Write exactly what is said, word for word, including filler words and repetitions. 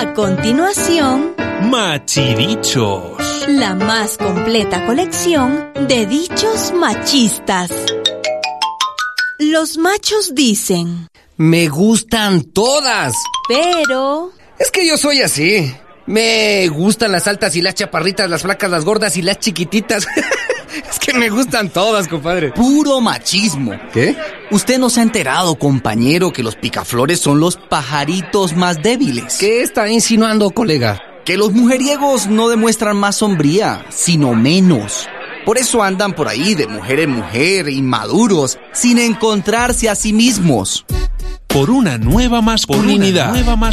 A continuación, Machidichos, la más completa colección de dichos machistas. Los machos dicen: me gustan todas. Pero... es que yo soy así. Me gustan las altas y las chaparritas, las flacas, las gordas y las chiquititas. Es que me gustan todas, compadre. Puro machismo. ¿Qué? Usted no se ha enterado, compañero, que los picaflores son los pajaritos más débiles. ¿Qué está insinuando, colega? Que los mujeriegos no demuestran más hombría, sino menos. Por eso andan por ahí de mujer en mujer, inmaduros, sin encontrarse a sí mismos. por una nueva masculinidad. Por una nueva masculinidad.